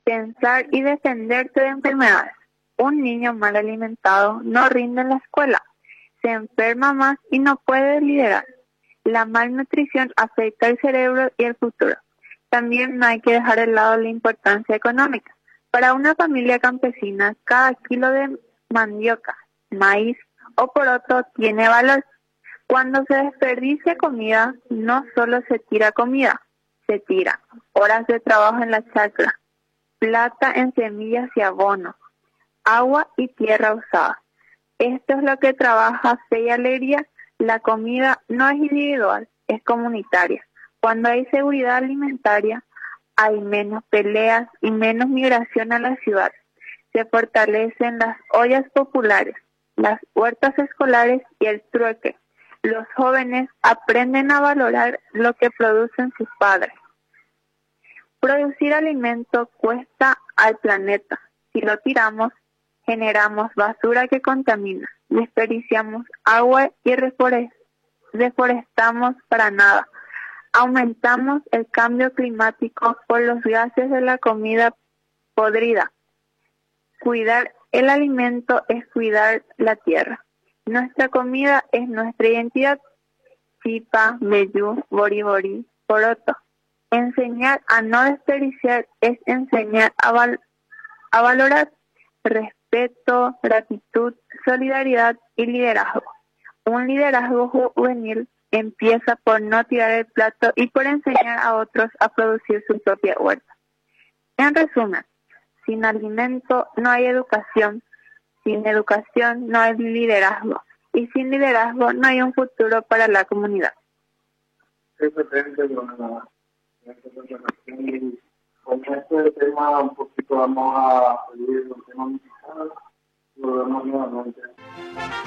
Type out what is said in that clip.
Pensar y defenderte de enfermedades. Un niño mal alimentado no rinde en la escuela, se enferma más y no puede liderar. La malnutrición afecta el cerebro y el futuro. También no hay que dejar de lado la importancia económica. Para una familia campesina, cada kilo de mandioca, maíz o poroto tiene valor. Cuando se desperdicia comida, no solo se tira comida, se tira horas de trabajo en la chacra, plata en semillas y abono, agua y tierra usada. Esto es lo que trabaja Fe y Alegría. La comida no es individual, es comunitaria. Cuando hay seguridad alimentaria, hay menos peleas y menos migración a la ciudad. Se fortalecen las ollas populares, las huertas escolares y el trueque. Los jóvenes aprenden a valorar lo que producen sus padres. Producir alimento cuesta al planeta. Si lo tiramos, generamos basura que contamina, desperdiciamos agua y deforestamos para nada. Aumentamos el cambio climático por los gases de la comida podrida. Cuidar el alimento es cuidar la tierra. Nuestra comida es nuestra identidad. Chipa, meyú, bori, poroto. Enseñar a no desperdiciar es enseñar a valorar. Respeto, gratitud, solidaridad y liderazgo. Un liderazgo juvenil empieza por no tirar el plato y por enseñar a otros a producir su propia huerta. En resumen, sin alimento no hay educación, sin educación no hay liderazgo y sin liderazgo no hay un futuro para la comunidad. Con este tema un poquito vamos a seguir el tema musical, lo vemos nuevamente.